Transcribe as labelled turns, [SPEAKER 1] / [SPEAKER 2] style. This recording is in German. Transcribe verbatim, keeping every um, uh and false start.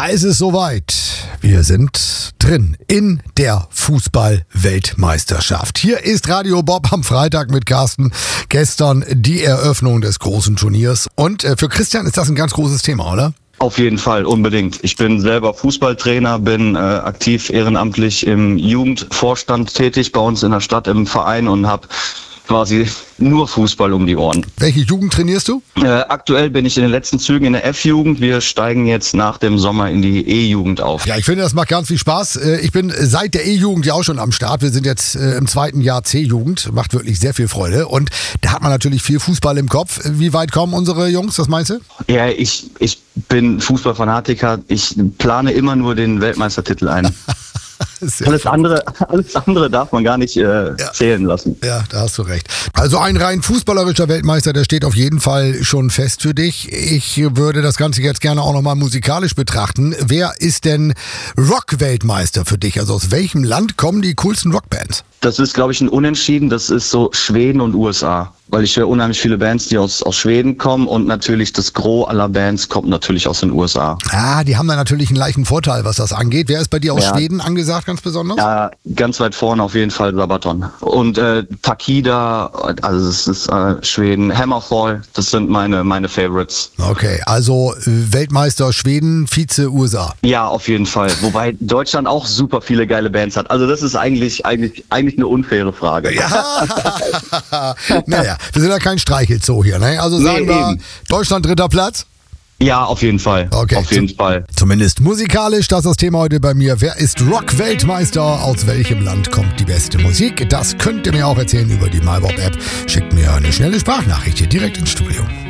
[SPEAKER 1] es ist soweit. Wir sind drin in der Fußball-Weltmeisterschaft. Hier ist Radio Bob am Freitag mit Carsten. Gestern die Eröffnung des großen Turniers. Und äh, für Christian ist das ein ganz großes Thema, oder?
[SPEAKER 2] Auf jeden Fall, unbedingt. Ich bin selber Fußballtrainer, bin äh, aktiv ehrenamtlich im Jugendvorstand tätig bei uns in der Stadt im Verein und habe quasi nur Fußball um die Ohren.
[SPEAKER 1] Welche Jugend trainierst du?
[SPEAKER 2] Äh, aktuell bin ich in den letzten Zügen in der F-Jugend. Wir steigen jetzt nach dem Sommer in die E-Jugend auf.
[SPEAKER 1] Ja, ich finde, das macht ganz viel Spaß. Ich bin seit der E-Jugend ja auch schon am Start. Wir sind jetzt im zweiten Jahr C-Jugend. Macht wirklich sehr viel Freude. Und da hat man natürlich viel Fußball im Kopf. Wie weit kommen unsere Jungs? Was meinst du?
[SPEAKER 2] Ja, ich, ich bin Fußballfanatiker. Ich plane immer nur den Weltmeistertitel ein. Alles andere, alles andere darf man gar nicht äh, ja. zählen lassen.
[SPEAKER 1] Ja, da hast du recht. Also ein rein fußballerischer Weltmeister, der steht auf jeden Fall schon fest für dich. Ich würde das Ganze jetzt gerne auch nochmal musikalisch betrachten. Wer ist denn Rock-Weltmeister für dich? Also aus welchem Land kommen die coolsten Rockbands?
[SPEAKER 2] Das ist, glaube ich, ein Unentschieden. Das ist so Schweden und U S A. Weil ich höre unheimlich viele Bands, die aus, aus Schweden kommen und natürlich das Gros aller Bands kommt natürlich aus den U S A.
[SPEAKER 1] Ah, die haben da natürlich einen leichten Vorteil, was das angeht. Wer ist bei dir aus
[SPEAKER 2] ja.
[SPEAKER 1] Schweden angesagt, ganz besonders?
[SPEAKER 2] Ja, ganz weit vorne auf jeden Fall Sabaton. Und äh, Takida, also das ist äh, Schweden, Hammerfall, das sind meine, meine Favorites.
[SPEAKER 1] Okay, also Weltmeister Schweden, Vize U S A.
[SPEAKER 2] Ja, auf jeden Fall. Wobei Deutschland auch super viele geile Bands hat. Also das ist eigentlich, eigentlich, eigentlich eine unfaire Frage.
[SPEAKER 1] Ja, naja. Wir sind ja kein Streichelzoo hier, ne? Also sagen nee, wir, eben. Deutschland dritter Platz?
[SPEAKER 2] Ja, auf jeden Fall.
[SPEAKER 1] Okay.
[SPEAKER 2] Auf jeden Fall.
[SPEAKER 1] Zumindest musikalisch, das ist das Thema heute bei mir. Wer ist Rock-Weltmeister? Aus welchem Land kommt die beste Musik? Das könnt ihr mir auch erzählen über die MyBob-App. Schickt mir eine schnelle Sprachnachricht hier direkt ins Studio.